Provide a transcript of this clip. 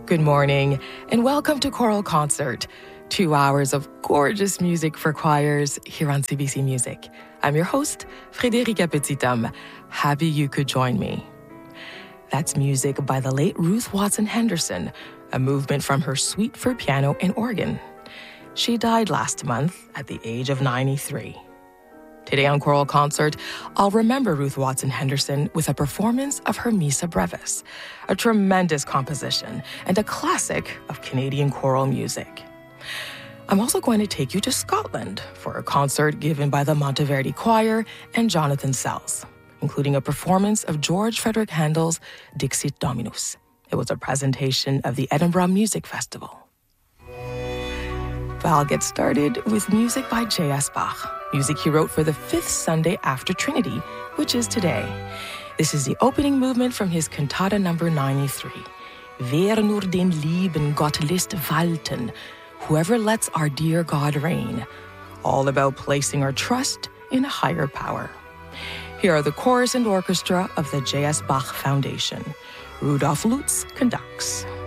Good morning, and welcome to Choral Concert, 2 hours of gorgeous music for choirs here on CBC Music. I'm your host, Frédérica Petithomme. Happy you could join me. That's music by the late Ruth Watson Henderson, a movement from her suite for piano and organ. She died last month at the age of 93. Today on Choral Concert, I'll remember Ruth Watson Henderson with a performance of her Missa Brevis, a tremendous composition and a classic of Canadian choral music. I'm also going to take you to Scotland for a concert given by the Monteverdi Choir and Jonathan Sells, including a performance of George Frederick Handel's Dixit Dominus. It was a presentation of the Edinburgh Music Festival. But I'll get started with music by J.S. Bach, music he wrote for the fifth Sunday after Trinity, which is today. This is the opening movement from his Cantata number 93. Wer nur den lieben Gott lässt walten, whoever lets our dear God reign. All about placing our trust in a higher power. Here are the chorus and orchestra of the J.S. Bach Foundation. Rudolf Lutz conducts.